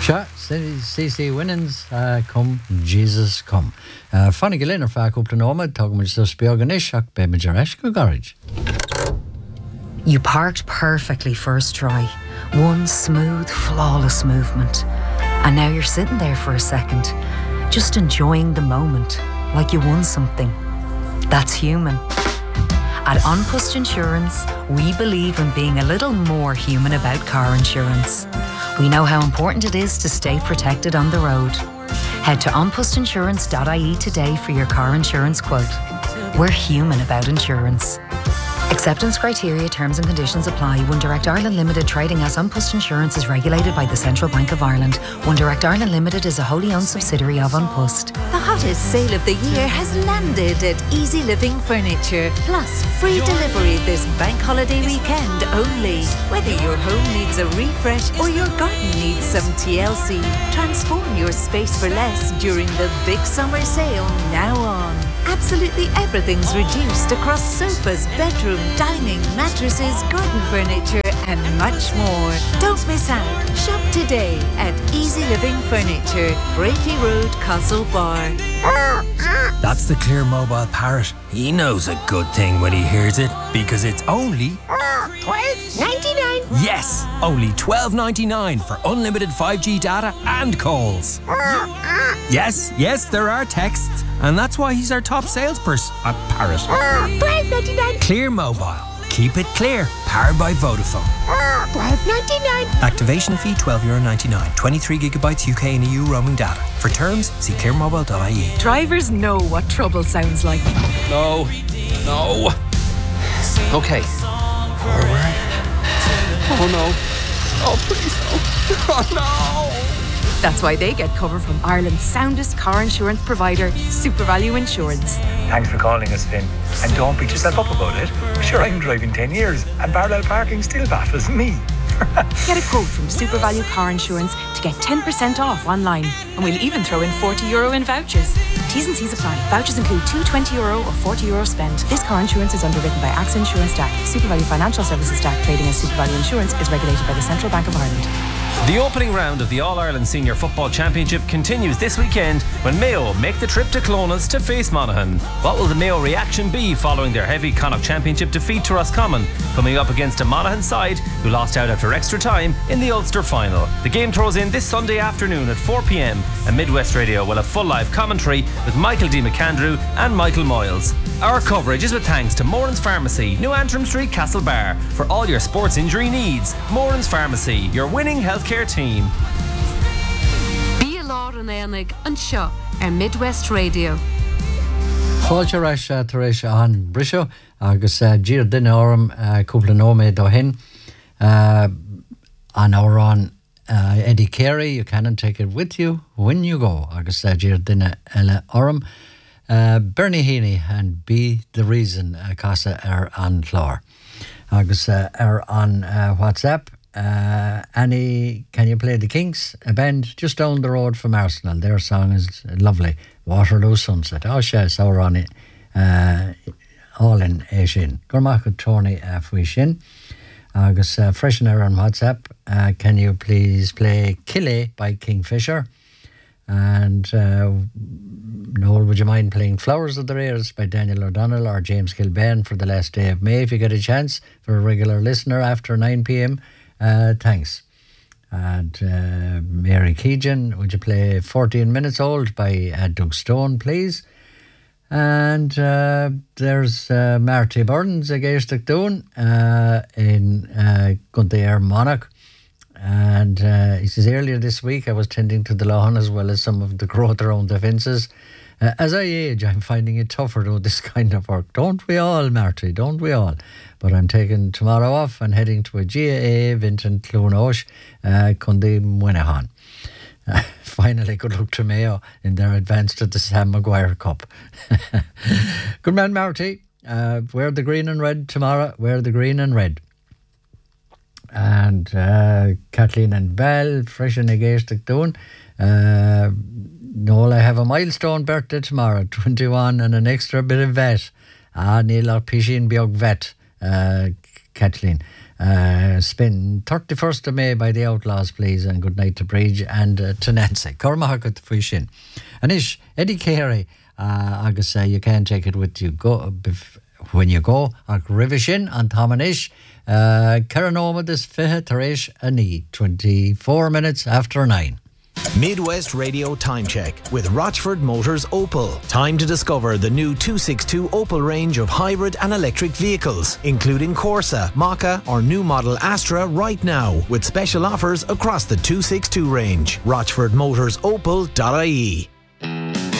Sure, CC Winnings, come, Jesus, come. Fanny Gillinner, Fack up to Norma, talking with the Spiorganish, Bemijaresh, Garage. You parked perfectly first try. One smooth, flawless movement. And now you're sitting there for a second, just enjoying the moment, like you won something. That's human. At Onpust Insurance, we believe in being a little more human about car insurance. We know how important it is to stay protected on the road. Head to onpustinsurance.ie today for your car insurance quote. We're human about insurance. Acceptance criteria, terms and conditions apply. One Direct Ireland Limited trading as Onpust Insurance is regulated by the Central Bank of Ireland. One Direct Ireland Limited is a wholly owned subsidiary of Onpust. The hottest sale of the year has landed at Easy Living Furniture. Plus, free delivery this bank holiday weekend only. Whether your home needs a refresh or your garden needs some TLC, transform your space for less during the big summer sale now on. Absolutely everything's reduced across sofas, bedroom, dining, mattresses, garden furniture and much more. Don't miss out. Shop today at Easy Living Furniture, Brafey Road, Castlebar. That's the Clear Mobile Parrot. He knows a good thing when he hears it, because it's only $12.99. Yes, only $12.99 for unlimited 5G data and calls. Yes, there are texts, and that's why he's our top salesperson at Parrot. $12.99. Clear Mobile. Keep it clear. Powered by Vodafone. $12.99. Activation fee €12.99. 23 gigabytes UK and EU roaming data. For terms, see clearmobile.ie. Drivers know what trouble sounds like. No. Okay. Forward. Oh no. Oh please no. Oh no. That's why they get cover from Ireland's soundest car insurance provider, SuperValue Insurance. Thanks for calling us, Finn. And don't beat yourself up about it. Sure, I'm driving 10 years and parallel parking still baffles me. Get a quote from SuperValue Car Insurance to get 10% off online. And we'll even throw in €40 in vouchers. T's and C's apply. Vouchers include two €20 or €40 spend. This car insurance is underwritten by AXA Insurance DAC. SuperValue Financial Services DAC, trading as SuperValue Insurance, is regulated by the Central Bank of Ireland. The opening round of the All-Ireland Senior Football Championship continues this weekend when Mayo make the trip to Clonus to face Monaghan. What will the Mayo reaction be following their heavy Connacht Championship defeat to Roscommon, coming up against a Monaghan side who lost out after extra time in the Ulster final? The game throws in this Sunday afternoon at 4 p.m, and Midwest Radio will have full live commentary with Michael D. McAndrew and Michael Moyles. Our coverage is with thanks to Moran's Pharmacy, New Antrim Street, Castlebar. For all your sports injury needs, Moran's Pharmacy, your winning healthcare team. Bí Lár an Énig an seo Midwest Radio. Fáilte tar éis an brisio, agus dír duine orm cúpla nóméid ó hin. An árán Eddie Carey, you can take it with you when you go. Agus dír duine eile orm. Bernie Heaney and Be the Reason casa an chlár. Agus on WhatsApp, Annie, can you play the Kinks? A band just down the road from Arsenal. Their song is lovely. Waterloo Sunset. Oh, yes, our on it. All in Asian. Gormach Tony Fuishin. Agus freshener on WhatsApp. Can you please play Killie by Kingfisher? And Noel, would you mind playing Flowers of the Rares by Daniel O'Donnell or James Kilbane for the last day of May if you get a chance for a regular listener after 9 p.m? Thanks. And Mary Keegan, would you play 14 Minutes Old by Doug Stone, please? And there's Marty Burns against Doon in Gundair Monarch. And he says, earlier this week I was tending to the lawn as well as some of the growth around the fences. As I age, I'm finding it tougher to do this kind of work. Don't we all, Marty? Don't we all? But I'm taking tomorrow off and heading to a GAA event in Clonus, Cundy Mwinahan. Finally, good luck to Mayo in their advance to the Sam Maguire Cup. Good man, Marty. Wear the green and red tomorrow. Wear the green and red. And Kathleen and Bell, fresh in against doing. Noel, I have a milestone birthday tomorrow, 21, and an extra bit of vet. Neil or Pishin Biog vet, Kathleen. Spin 31st of May by the Outlaws, please, and good night to Bridge and to Nancy. Cormac Fushin. And ish, Eddie Carey, agus you can't take it with you when you go. Ag Rivishin and Tomanish, Caranoma this Fihe Tarish Ani, 24 minutes after 9. Midwest Radio Time Check with Rochford Motors Opel. Time to discover the new 262 Opel range of hybrid and electric vehicles, including Corsa, Maka or new model Astra right now, with special offers across the 262 range. RochfordMotorsOpel.ie.